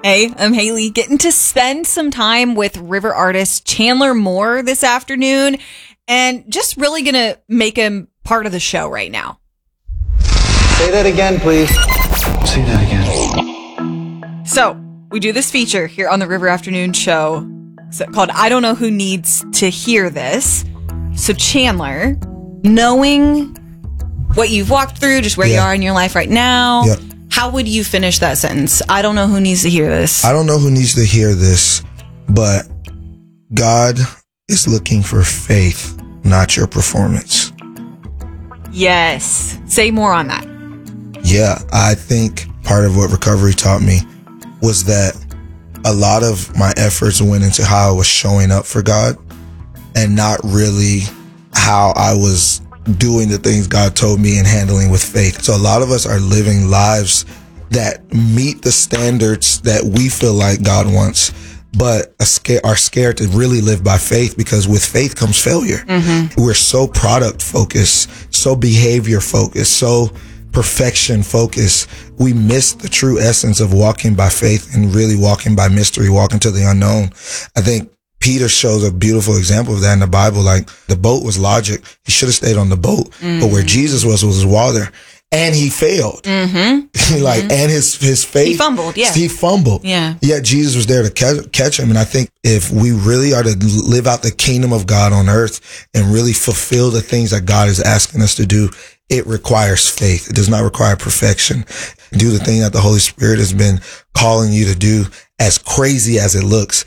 Hey, I'm Haley, getting to spend some time with River artist Chandler Moore this afternoon, and just really going to make him part of the show right now. Say that again, please. Say that again. So, we do this feature here on the River Afternoon Show called I Don't Know Who Needs to Hear This. So, Chandler, knowing what you've walked through, just where you are in your life right now, how would you finish that sentence? I don't know who needs to hear this. I don't know who needs to hear this, but God is looking for faith, not your performance. Yes. Say more on that. Yeah, I think part of what recovery taught me was that a lot of my efforts went into how I was showing up for God and not really how I was doing the things God told me and handling with faith. So a lot of us are living lives that meet the standards that we feel like God wants, but are scared to really live by faith, because with faith comes failure. Mm-hmm. We're so product focused, so behavior focused, so perfection focused. We miss the true essence of walking by faith and really walking by mystery, walking to the unknown. I think Peter shows a beautiful example of that in the Bible. Like, the boat was logic. He should have stayed on the boat. Mm-hmm. But where Jesus was water. And he failed. Mm-hmm. And his faith. He fumbled, yeah. He fumbled. Yeah. Yet Jesus was there to catch him. And I think if we really are to live out the kingdom of God on earth and really fulfill the things that God is asking us to do, it requires faith. It does not require perfection. Do the thing that the Holy Spirit has been calling you to do, as crazy as it looks.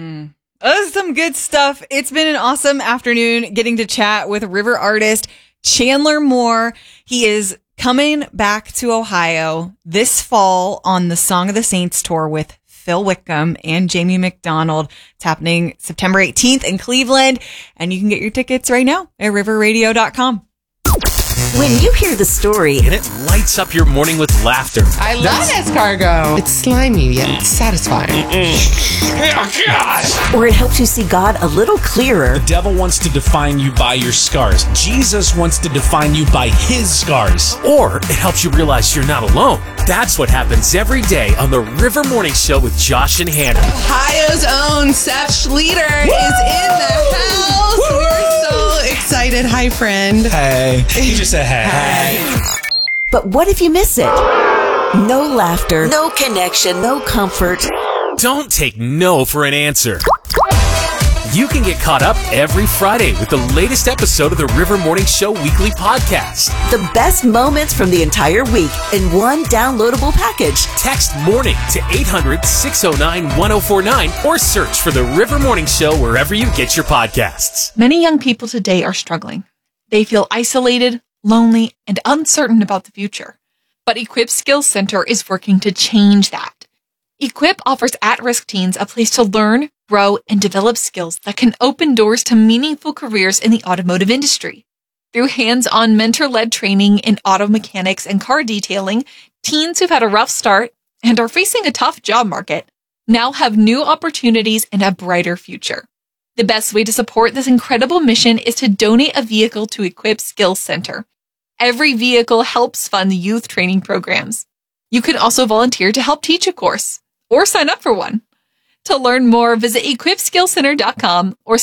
Oh, some good stuff. It's been an awesome afternoon getting to chat with River artist Chandler Moore. He is coming back to Ohio this fall on the Song of the Saints tour with Phil Wickham and Jamie McDonald. It's happening September 18th in Cleveland, and you can get your tickets right now at riverradio.com. When you hear the story, and it lights up your morning with laughter. I love escargot. It's slimy yet satisfying. Oh, gosh. Or it helps you see God a little clearer. The devil wants to define you by your scars. Jesus wants to define you by his scars. Or it helps you realize you're not alone. That's what happens every day on the River Morning Show with Josh and Hannah. Ohio's own Seth Schleter is in the house. Woo! We're so excited. Hi, friend. Hey. He just said hey. But what if you miss it? No laughter, no connection, no comfort. Don't take no for an answer. You can get caught up every Friday with the latest episode of the River Morning Show weekly podcast. The best moments from the entire week in one downloadable package. Text MORNING to 800-609-1049 or search for the River Morning Show wherever you get your podcasts. Many young people today are struggling. They feel isolated, lonely, and uncertain about the future. But Equip Skills Center is working to change that. Equip offers at-risk teens a place to learn, grow, and develop skills that can open doors to meaningful careers in the automotive industry. Through hands-on mentor-led training in auto mechanics and car detailing, teens who've had a rough start and are facing a tough job market now have new opportunities and a brighter future. The best way to support this incredible mission is to donate a vehicle to Equip Skills Center. Every vehicle helps fund youth training programs. You can also volunteer to help teach a course or sign up for one. To learn more, visit equipskillcenter.com or